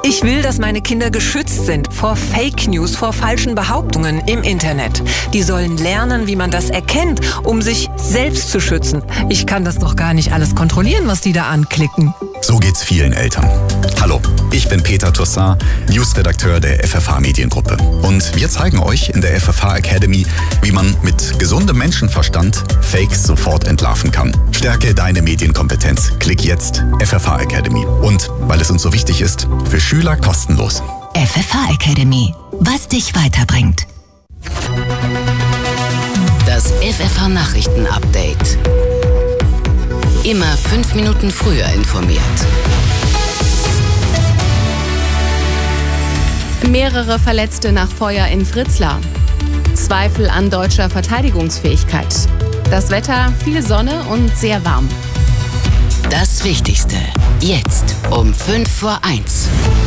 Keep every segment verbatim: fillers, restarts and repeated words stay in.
Ich will, dass meine Kinder geschützt sind vor Fake News, vor falschen Behauptungen im Internet. Die sollen lernen, wie man das erkennt, um sich selbst zu schützen. Ich kann das doch gar nicht alles kontrollieren, was die da anklicken. So geht's vielen Eltern. Hallo, ich bin Peter Toussaint, Newsredakteur der F F H Mediengruppe. Und wir zeigen euch in der F F H Academy, wie man mit gesundem Menschenverstand Fakes sofort entlarven kann. Stärke deine Medienkompetenz. Klick jetzt F F H Academy. Und, weil es uns so wichtig ist, für Schüler kostenlos. F F H Academy. Was dich weiterbringt. Das F F H Nachrichten Update. Immer fünf Minuten früher informiert. Mehrere Verletzte nach Feuer in Fritzlar. Zweifel an deutscher Verteidigungsfähigkeit. Das Wetter, viel Sonne und sehr warm. Das Wichtigste. Jetzt um fünf vor eins.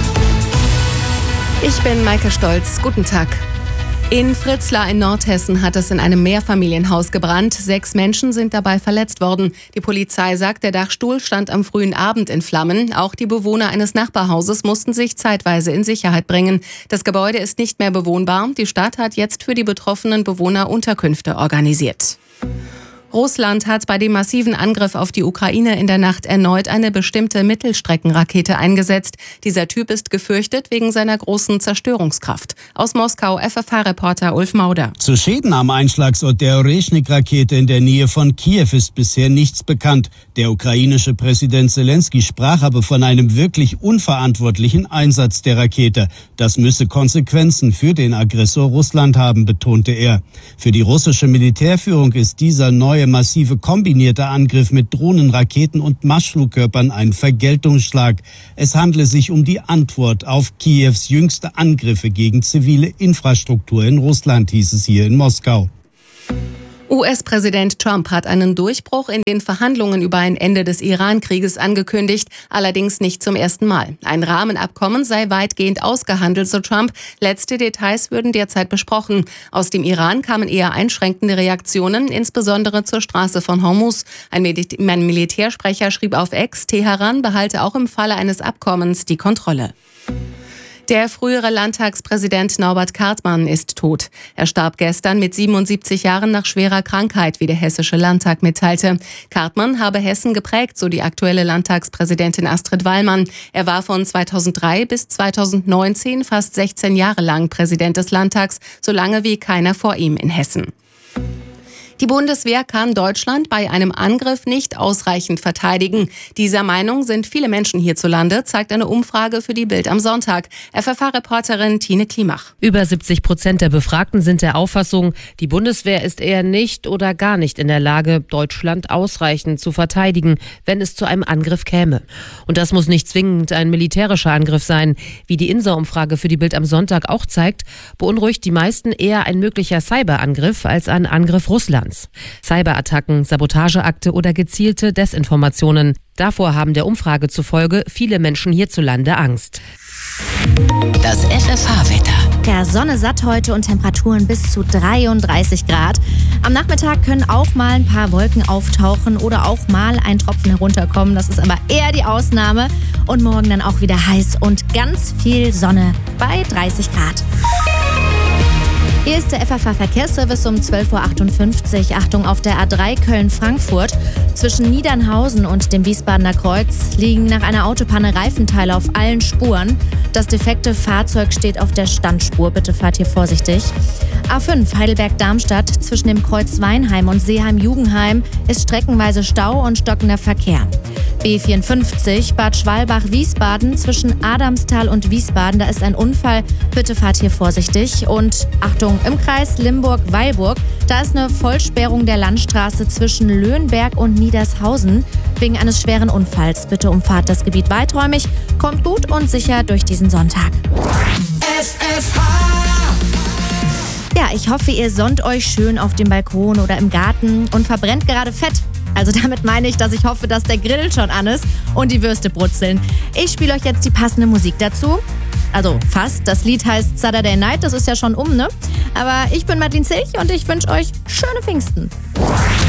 Ich bin Maike Stolz. Guten Tag. In Fritzlar in Nordhessen hat es in einem Mehrfamilienhaus gebrannt. Sechs Menschen sind dabei verletzt worden. Die Polizei sagt, der Dachstuhl stand am frühen Abend in Flammen. Auch die Bewohner eines Nachbarhauses mussten sich zeitweise in Sicherheit bringen. Das Gebäude ist nicht mehr bewohnbar. Die Stadt hat jetzt für die betroffenen Bewohner Unterkünfte organisiert. Russland hat bei dem massiven Angriff auf die Ukraine in der Nacht erneut eine bestimmte Mittelstreckenrakete eingesetzt. Dieser Typ ist gefürchtet wegen seiner großen Zerstörungskraft. Aus Moskau F F H-Reporter Ulf Mauder. Zu Schäden am Einschlagsort der Oreschnik-Rakete in der Nähe von Kiew ist bisher nichts bekannt. Der ukrainische Präsident Zelensky sprach aber von einem wirklich unverantwortlichen Einsatz der Rakete. Das müsse Konsequenzen für den Aggressor Russland haben, betonte er. Für die russische Militärführung ist dieser neue massive kombinierte Angriff mit Drohnen, Raketen und Marschflugkörpern ein Vergeltungsschlag. Es handle sich um die Antwort auf Kiews jüngste Angriffe gegen zivile Infrastruktur in Russland, hieß es hier in Moskau. U S-Präsident Trump hat einen Durchbruch in den Verhandlungen über ein Ende des Iran-Krieges angekündigt, allerdings nicht zum ersten Mal. Ein Rahmenabkommen sei weitgehend ausgehandelt, so Trump. Letzte Details würden derzeit besprochen. Aus dem Iran kamen eher einschränkende Reaktionen, insbesondere zur Straße von Hormuz. Ein, Mil- ein Militärsprecher schrieb auf X, Teheran behalte auch im Falle eines Abkommens die Kontrolle. Der frühere Landtagspräsident Norbert Kartmann ist tot. Er starb gestern mit siebenundsiebzig Jahren nach schwerer Krankheit, wie der Hessische Landtag mitteilte. Kartmann habe Hessen geprägt, so die aktuelle Landtagspräsidentin Astrid Wallmann. Er war von zweitausenddrei bis zweitausendneunzehn fast sechzehn Jahre lang Präsident des Landtags, so lange wie keiner vor ihm in Hessen. Die Bundeswehr kann Deutschland bei einem Angriff nicht ausreichend verteidigen. Dieser Meinung sind viele Menschen hierzulande, zeigt eine Umfrage für die Bild am Sonntag. F F H-Reporterin Tine Klimach. Über siebzig Prozent der Befragten sind der Auffassung, die Bundeswehr ist eher nicht oder gar nicht in der Lage, Deutschland ausreichend zu verteidigen, wenn es zu einem Angriff käme. Und das muss nicht zwingend ein militärischer Angriff sein. Wie die Insa-Umfrage für die Bild am Sonntag auch zeigt, beunruhigt die meisten eher ein möglicher Cyberangriff als ein Angriff Russlands. Cyberattacken, Sabotageakte oder gezielte Desinformationen. Davor haben der Umfrage zufolge viele Menschen hierzulande Angst. Das F F H-Wetter. Der Sonne satt heute und Temperaturen bis zu dreiunddreißig Grad. Am Nachmittag können auch mal ein paar Wolken auftauchen oder auch mal ein Tropfen herunterkommen. Das ist aber eher die Ausnahme. Und morgen dann auch wieder heiß und ganz viel Sonne bei dreißig Grad. Hier ist der F F H-Verkehrsservice um zwölf Uhr achtundfünfzig. Achtung, auf der A drei Köln-Frankfurt. Zwischen Niedernhausen und dem Wiesbadener Kreuz liegen nach einer Autopanne Reifenteile auf allen Spuren. Das defekte Fahrzeug steht auf der Standspur. Bitte fahrt hier vorsichtig. A fünf Heidelberg-Darmstadt. Zwischen dem Kreuz Weinheim und Seeheim-Jugendheim ist streckenweise Stau und stockender Verkehr. B vierundfünfzig Bad Schwalbach-Wiesbaden. Zwischen Adamstal und Wiesbaden, da ist ein Unfall. Bitte fahrt hier vorsichtig. Und Achtung, im Kreis Limburg-Weilburg, da ist eine Vollsperrung der Landstraße zwischen Löhnberg und Niedershausen wegen eines schweren Unfalls. Bitte umfahrt das Gebiet weiträumig, kommt gut und sicher durch diesen Sonntag. F F H. Ja, ich hoffe, ihr sonnt euch schön auf dem Balkon oder im Garten und verbrennt gerade Fett. Also damit meine ich, dass ich hoffe, dass der Grill schon an ist und die Würste brutzeln. Ich spiele euch jetzt die passende Musik dazu. Also fast. Das Lied heißt Saturday Night, das ist ja schon um, ne? Aber ich bin Martin Zilch und ich wünsche euch schöne Pfingsten.